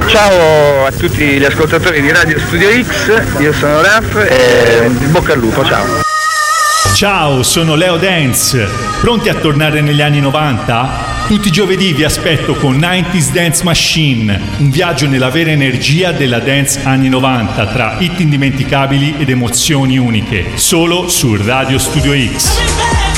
Ciao a tutti gli ascoltatori di Radio Studio X, io sono Raf e bocca al lupo, ciao. Ciao, sono Leo Dance. Pronti a tornare negli anni 90? Tutti i giovedì vi aspetto con 90s Dance Machine, un viaggio nella vera energia della dance anni 90 tra hit indimenticabili ed emozioni uniche, solo su Radio Studio X.